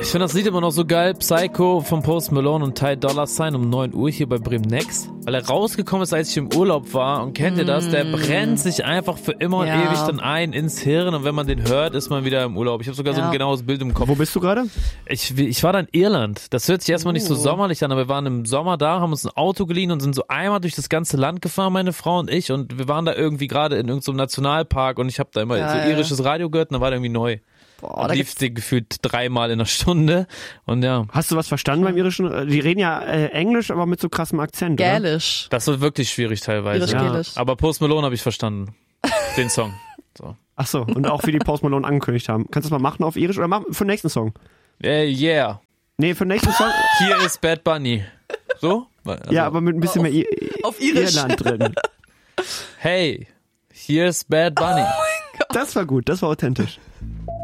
Ich finde das Lied immer noch so geil. Psycho von Post Malone und Ty Dolla $ign um 9 Uhr hier bei Bremen Next. Weil er rausgekommen ist, als ich im Urlaub war. Und kennt ihr das? Der brennt sich einfach für immer und ewig dann ein ins Hirn. Und wenn man den hört, ist man wieder im Urlaub. Ich habe sogar so ein genaues Bild im Kopf. Wo bist du gerade? Ich war da in Irland. Das hört sich erstmal nicht so sommerlich an, aber wir waren im Sommer da, haben uns ein Auto geliehen und sind so einmal durch das ganze Land gefahren, meine Frau und ich. Und wir waren da irgendwie gerade in irgendeinem Nationalpark und ich habe da immer so irisches Radio gehört und da war der irgendwie neu. Boah, da lief die gefühlt 3-mal in einer Stunde und ja. Hast du was verstanden beim Irischen? Die reden ja Englisch, aber mit so krassem Akzent, Gälisch. Oder? Das war wirklich schwierig teilweise. Irisch-Gälisch. Aber Post Malone habe ich verstanden. Den Song. So. Ach so, und auch wie die Post Malone angekündigt haben. Kannst du das mal machen auf Irisch oder machen für den nächsten Song? Yeah. Nee, für den nächsten Song. Hier ist Bad Bunny. So? Also, ja, aber mit ein bisschen mehr auf Irisch. Irland drin. Hey, hier ist Bad Bunny. Das war gut, das war authentisch.